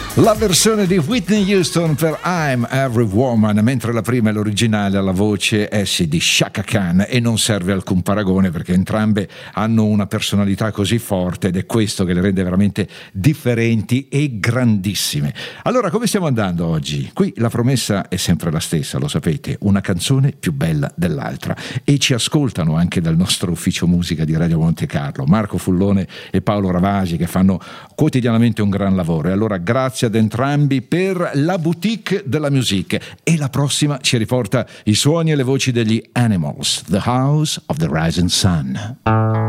La versione di Whitney Houston per I'm Every Woman, mentre la prima è l'originale alla voce di Chaka Khan, e non serve alcun paragone perché entrambe hanno una personalità così forte ed è questo che le rende veramente differenti e grandissime. Allora, come stiamo andando oggi? Qui la promessa è sempre la stessa, lo sapete, una canzone più bella dell'altra, e ci ascoltano anche dal nostro ufficio musica di Radio Monte Carlo Marco Fullone e Paolo Ravasi, che fanno quotidianamente un gran lavoro. E allora grazie ad entrambi per la boutique della musique, e la prossima ci riporta i suoni e le voci degli Animals, The House of the Rising Sun.